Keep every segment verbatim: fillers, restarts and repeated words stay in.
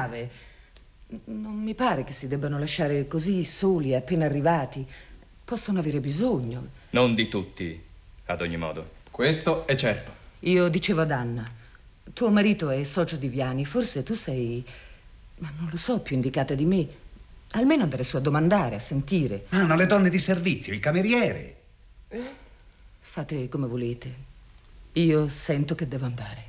grave. Non mi pare che si debbano lasciare così soli, appena arrivati. Possono avere bisogno. Non di tutti, ad ogni modo. Questo è certo. Io dicevo ad Anna, tuo marito è socio di Viani, forse tu sei, ma non lo so, più indicata di me. Almeno andare su a domandare, a sentire. Ah, no, le donne di servizio, il cameriere. Fate come volete. Io sento che devo andare.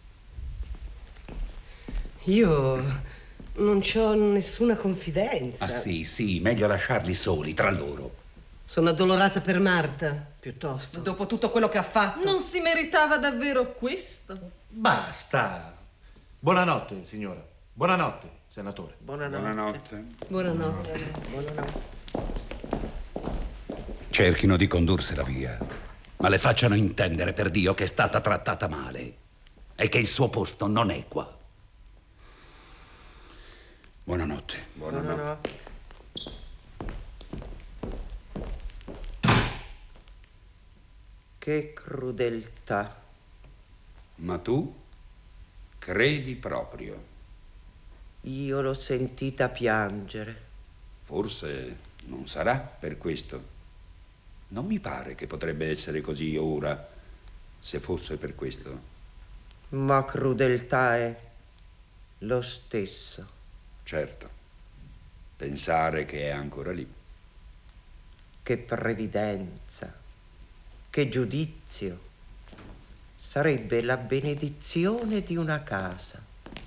Io non c'ho nessuna confidenza. Ah sì, sì, meglio lasciarli soli tra loro. Sono addolorata per Marta, piuttosto. Dopo tutto quello che ha fatto. Non si meritava davvero questo? Basta. Buonanotte, signora. Buonanotte, senatore. Buonanotte. Buonanotte. Buonanotte. Cerchino di condursela via, ma le facciano intendere per Dio che è stata trattata male e che il suo posto non è qua. Buonanotte. Buonanotte. Che crudeltà. Ma tu credi proprio? Io l'ho sentita piangere. Forse non sarà per questo. Non mi pare che potrebbe essere così ora, se fosse per questo. Ma crudeltà è lo stesso. Certo. Pensare che è ancora lì. Che previdenza, che giudizio. Sarebbe la benedizione di una casa.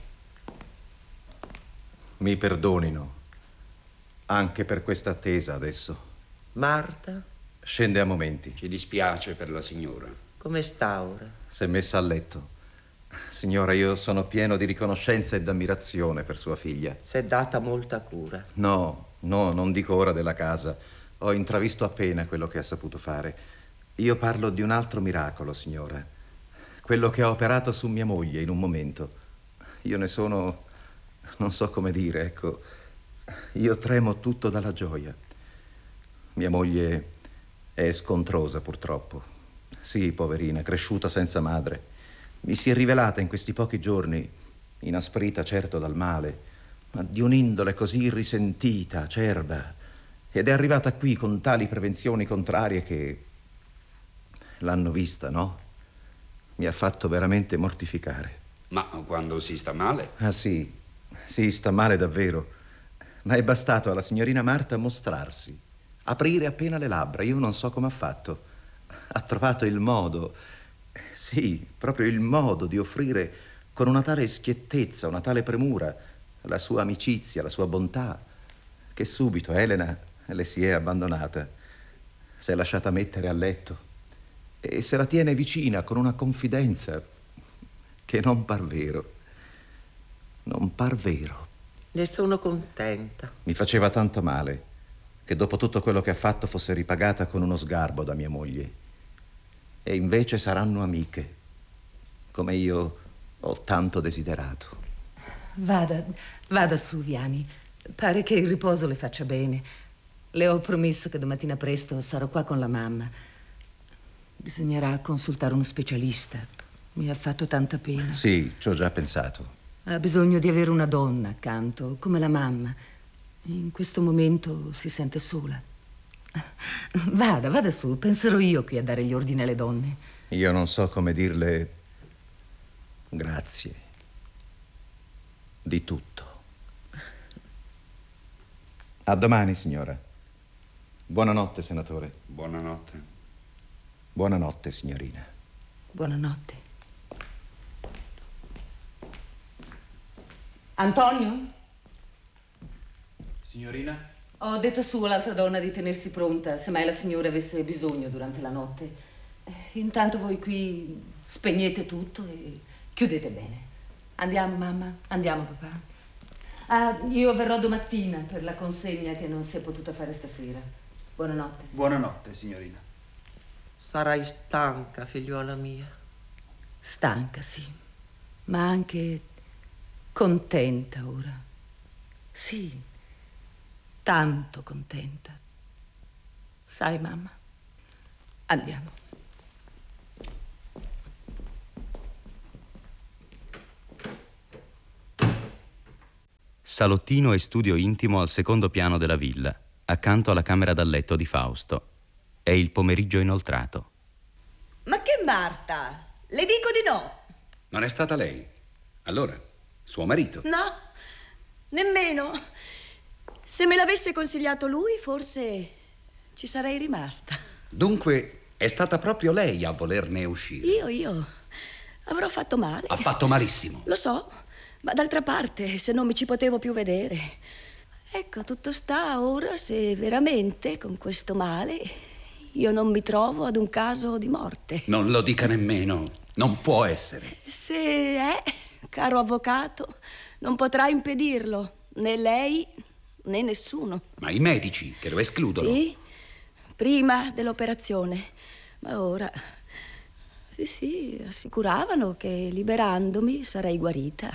Mi perdonino, anche per questa attesa adesso. Marta? Scende a momenti. Ci dispiace per la signora. Come sta ora? Si è messa a letto. Signora, io sono pieno di riconoscenza ed ammirazione per sua figlia. S'è data molta cura. No, no, non dico ora della casa. Ho intravisto appena quello che ha saputo fare. Io parlo di un altro miracolo, signora. Quello che ha operato su mia moglie in un momento. Io ne sono... non so come dire, ecco. Io tremo tutto dalla gioia. Mia moglie è scontrosa, purtroppo. Sì, poverina, cresciuta senza madre. Mi si è rivelata in questi pochi giorni, inasprita certo dal male, ma di un'indole così risentita, acerba, ed è arrivata qui con tali prevenzioni contrarie che l'hanno vista, no? Mi ha fatto veramente mortificare. Ma quando si sta male? Ah sì, sì, sta male davvero. Ma è bastato alla signorina Marta mostrarsi, aprire appena le labbra. Io non so come ha fatto. Ha trovato il modo, sì, proprio il modo di offrire con una tale schiettezza, una tale premura, la sua amicizia, la sua bontà, che subito Elena le si è abbandonata, si è lasciata mettere a letto e se la tiene vicina con una confidenza che non par vero. Non par vero. Ne sono contenta. Mi faceva tanto male che dopo tutto quello che ha fatto fosse ripagata con uno sgarbo da mia moglie. E invece saranno amiche, come io ho tanto desiderato. Vada, vada su, Viani. Pare che il riposo le faccia bene. Le ho promesso che domattina presto sarò qua con la mamma. Bisognerà consultare uno specialista. Mi ha fatto tanta pena. Sì, ci ho già pensato. Ha bisogno di avere una donna accanto, come la mamma. In questo momento si sente sola. Vada, vada su, penserò io qui a dare gli ordini alle donne. Io non so come dirle grazie di tutto. A domani, signora. Buonanotte, senatore. Buonanotte. Buonanotte, signorina. Buonanotte. Antonio? Signorina? Ho detto su all'altra donna di tenersi pronta se mai la signora avesse bisogno durante la notte. Eh, Intanto voi qui spegnete tutto e chiudete bene. Andiamo, mamma? Andiamo, papà? Ah, io verrò domattina per la consegna che non si è potuta fare stasera. Buonanotte. Buonanotte, signorina. Sarai stanca, figliuola mia. Stanca, sì, ma anche contenta ora. Sì, tanto contenta. Sai, mamma? Andiamo. Salottino e studio intimo al secondo piano della villa, accanto alla camera da letto di Fausto. È il pomeriggio inoltrato. Ma che Marta? Le dico di no. Non è stata lei? Allora, suo marito? No, nemmeno. Se me l'avesse consigliato lui, forse ci sarei rimasta. Dunque, è stata proprio lei a volerne uscire? Io, io. Avrò fatto male. Ha fatto malissimo. Lo so, ma d'altra parte, se non mi ci potevo più vedere. Ecco, tutto sta ora se veramente con questo male io non mi trovo ad un caso di morte. Non lo dica nemmeno. Non può essere. Se è, caro avvocato, non potrà impedirlo, né lei né nessuno. Ma i medici che lo escludono? Sì, prima dell'operazione, ma ora... Sì, sì, assicuravano che liberandomi sarei guarita.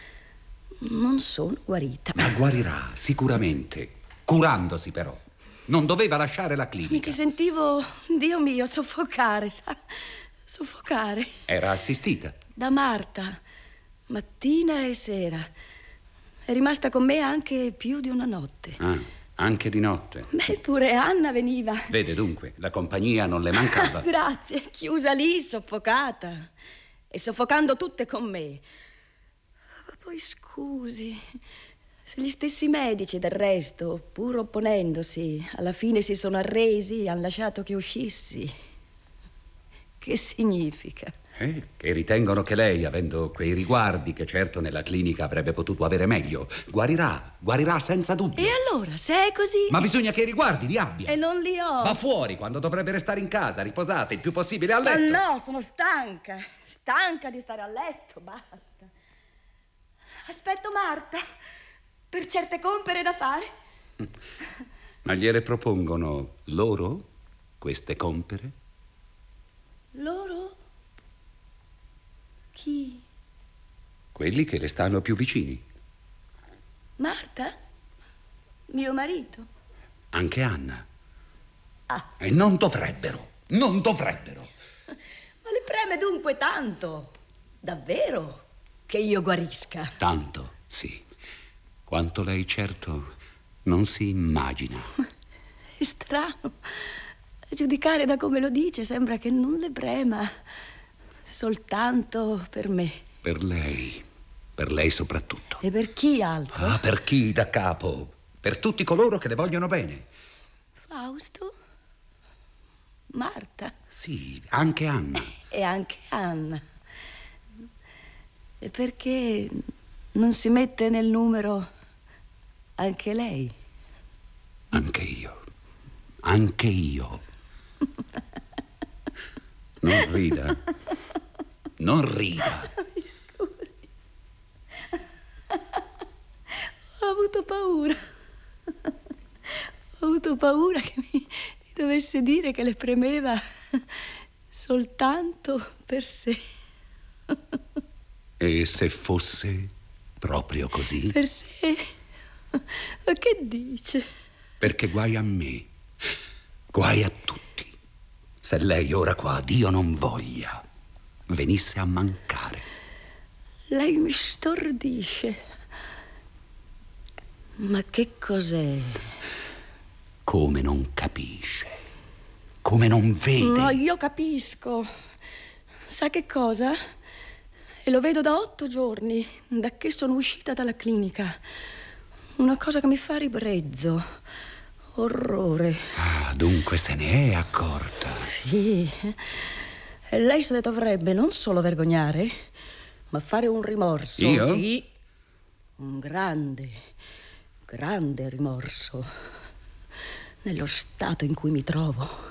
Non sono guarita. Ma guarirà, sicuramente. Curandosi, però. Non doveva lasciare la clinica. Mi ci sentivo, Dio mio, soffocare, sa? Soffocare. Era assistita? Da Marta, mattina e sera. È rimasta con me anche più di una notte. Ah, anche di notte. Beh, pure Anna veniva. Vede dunque, la compagnia non le mancava. Grazie, chiusa lì, soffocata. E soffocando tutte con me. Poi scusi, se gli stessi medici del resto, pur opponendosi, alla fine si sono arresi e hanno lasciato che uscissi. Che significa? Eh, che ritengono che lei, avendo quei riguardi che certo nella clinica avrebbe potuto avere meglio, guarirà, guarirà senza dubbio. E allora, se è così... Ma bisogna che i riguardi li abbia. E non li ho. Va fuori quando dovrebbe restare in casa, riposata il più possibile a letto. Ma no, sono stanca. Stanca di stare a letto, basta. Aspetto Marta per certe compere da fare. Ma gliele propongono loro queste compere? Loro? Chi? Quelli che le stanno più vicini. Marta? Mio marito? Anche Anna. Ah. E non dovrebbero, non dovrebbero. Ma le preme dunque tanto, davvero, che io guarisca? Tanto, sì. Quanto lei certo non si immagina. È strano. A giudicare da come lo dice, sembra che non le prema soltanto per me. Per lei, per lei soprattutto. E per chi altro? Ah, per chi da capo? Per tutti coloro che le vogliono bene. Fausto? Marta? Sì, anche Anna. E anche Anna. E perché non si mette nel numero anche lei? Anche io. Anche io. Non rida. Non rida. Mi scusi. Ho avuto paura. Ho avuto paura che mi, mi dovesse dire che le premeva soltanto per sé. E se fosse proprio così? Per sé? Ma che dice? Perché guai a me, guai a tutti. Se lei ora qua, Dio non voglia, venisse a mancare. Lei mi stordisce. Ma che cos'è? Come non capisce, come non vede. No, io capisco. Sa che cosa? E lo vedo da otto giorni, da che sono uscita dalla clinica. Una cosa che mi fa ribrezzo. Orrore. Ah, dunque se ne è accorta. Sì. E lei se ne dovrebbe non solo vergognare, ma fare un rimorso. Io? Sì. Un grande, grande rimorso. Nello stato in cui mi trovo.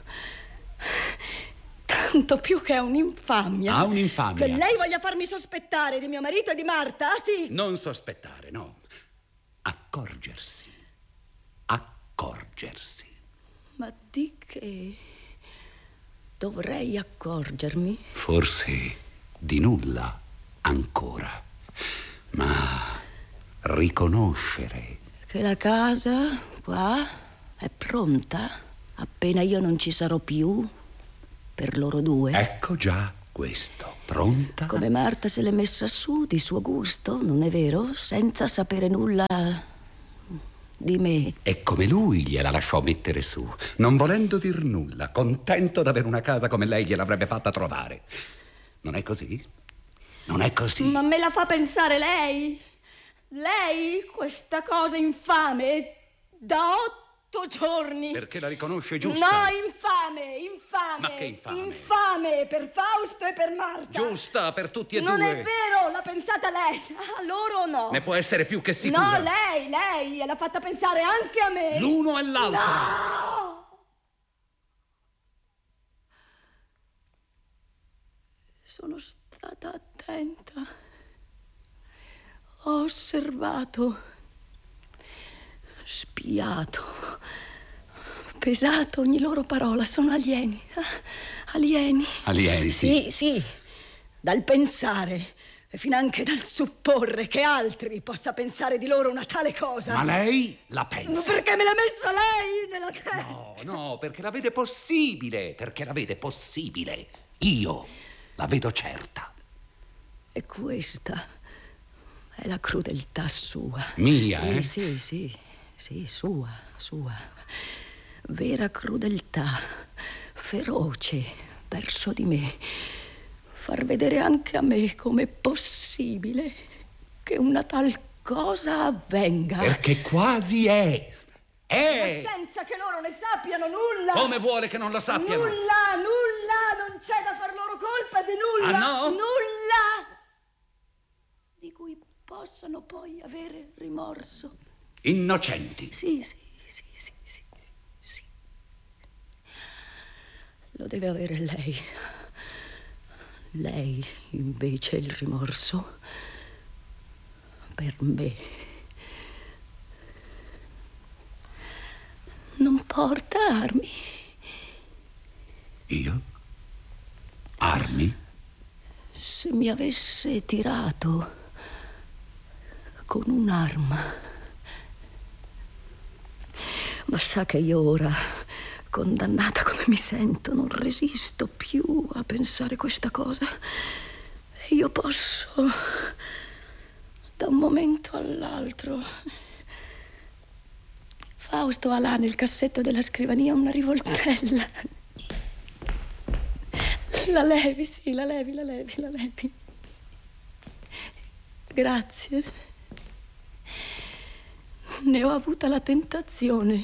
Tanto più che è un'infamia. Ah, un'infamia. Che lei voglia farmi sospettare di mio marito e di Marta, ah sì? Non sospettare, no. Accorgersi. Accorgersi. Ma di che dovrei accorgermi? Forse di nulla ancora. Ma riconoscere. Che la casa qua è pronta appena io non ci sarò più per loro due. Ecco già questo. Pronta? Come Marta se l'è messa su di suo gusto, non è vero? Senza sapere nulla di me. E come lui gliela lasciò mettere su, non volendo dir nulla, contento d'avere una casa come lei gliel'avrebbe fatta trovare. Non è così? Non è così? Ma me la fa pensare lei? Lei, questa cosa infame, da otto giorni. Perché la riconosce giusta? No, infame, infame. Ma che infame? Infame per Fausto e per Marta. Giusta per tutti e non due. Non è vero, l'ha pensata lei. A loro no. Ne può essere più che sicura. No, lei, lei, l'ha fatta pensare anche a me. L'uno e l'altro. No! Sono stata attenta. Ho osservato, spiato, pesato ogni loro parola. Sono alieni, alieni. Alieni, sì. Sì, sì, dal pensare e finanche dal supporre che altri possa pensare di loro una tale cosa. Ma lei la pensa. Perché me l'ha messa lei nella testa? No, no, perché la vede possibile, perché la vede possibile. Io la vedo certa. E questa è la crudeltà sua. Mia, sì, eh? Sì, sì, sì, sua, sua. Vera crudeltà, feroce verso di me. Far vedere anche a me com'è possibile che una tal cosa avvenga. Perché quasi è. È. Ma senza che loro ne sappiano nulla. Come vuole che non lo sappiano? Nulla, nulla, non c'è da far loro colpa di nulla. Ah, no? Nulla. Di cui possano poi avere rimorso. Innocenti. Sì, sì, sì, sì, sì, sì. Lo deve avere lei. Lei, invece, il rimorso per me. Non porta armi. Io? Armi? Se mi avesse tirato con un'arma. Ma sa che io ora, condannata come mi sento, non resisto più a pensare questa cosa. Io posso, da un momento all'altro. Fausto ha là nel cassetto della scrivania una rivoltella. La levi, sì, la levi, la levi, la levi. Grazie. Ne ho avuta la tentazione.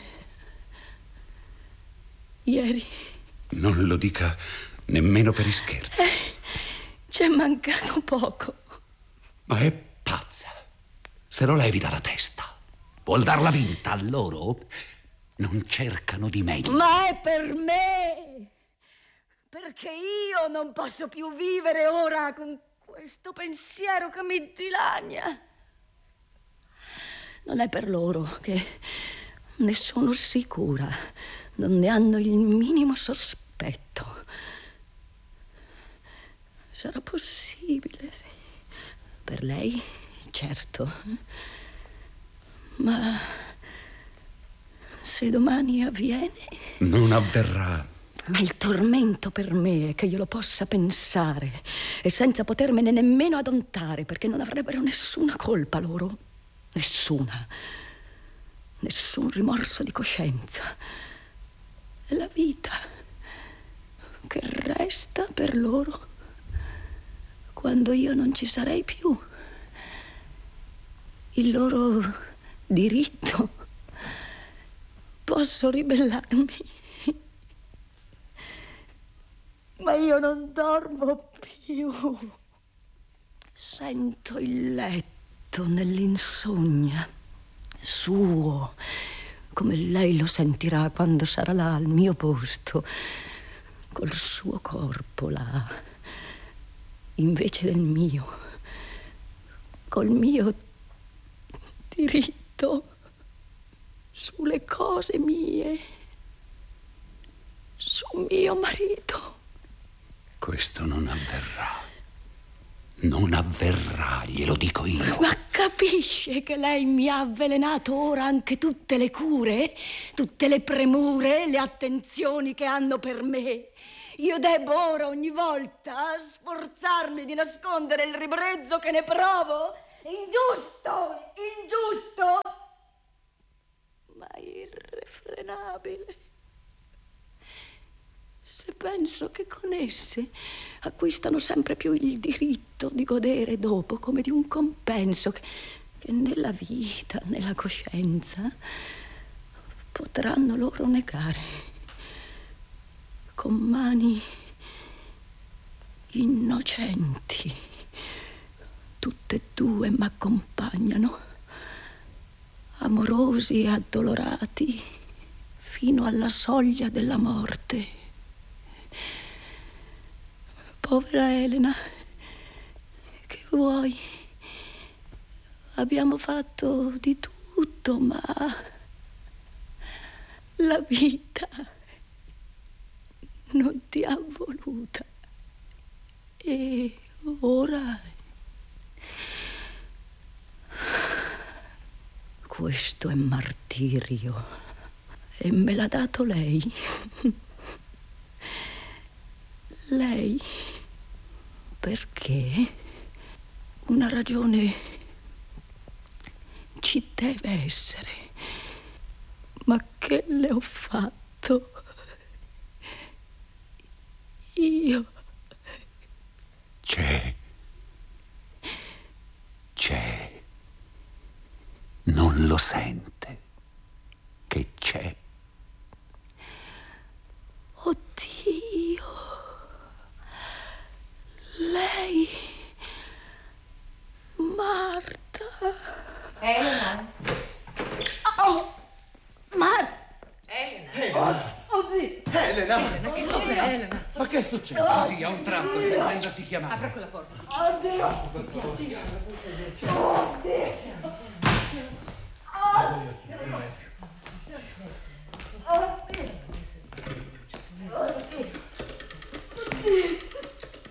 Ieri. Non lo dica nemmeno per ischerzi. Eh, c'è mancato poco. Ma è pazza. Se lo levi dalla testa. Vuol darla vinta a loro? Non cercano di meglio. Ma è per me. Perché io non posso più vivere ora con questo pensiero che mi dilania. Non è per loro, che ne sono sicura. Non ne hanno il minimo sospetto. Sarà possibile, sì. Per lei, certo. Ma se domani avviene... Non avverrà. Ma il tormento per me è che io lo possa pensare e senza potermene nemmeno adontare, perché non avrebbero nessuna colpa loro. Nessuna. Nessun rimorso di coscienza. E la vita che resta per loro quando io non ci sarei più. Il loro diritto. Posso ribellarmi. Ma io non dormo più. Sento il letto nell'insonnia suo, come lei lo sentirà quando sarà là al mio posto, col suo corpo là, invece del mio, col mio diritto sulle cose mie, su mio marito. Questo non avverrà. Non avverrà, glielo dico io. Ma capisce che lei mi ha avvelenato ora anche tutte le cure, tutte le premure, le attenzioni che hanno per me? io debbo ora ogni volta sforzarmi di nascondere il ribrezzo che ne provo? Ingiusto, ingiusto, ma irrefrenabile. Se penso che con esse acquistano sempre più il diritto di godere dopo come di un compenso che, che nella vita, nella coscienza potranno loro negare, con mani innocenti, tutte e due m'accompagnano, amorosi e addolorati, fino alla soglia della morte. Povera Elena, che vuoi? Abbiamo fatto di tutto, ma la vita non ti ha voluta. E ora questo è martirio e me l'ha dato lei. Lei, perché una ragione ci deve essere, ma che le ho fatto io? C'è, c'è, non lo sente che c'è. Oddio, lei, Marta. Elena. Oh, Marta. Elena. Elena. Oddio. Elena. Elena, che cos'è, Elena? Ma che è successo? Oh, Sì, a un tratto, sentendosi chiamare. Apra quella porta. Oddio.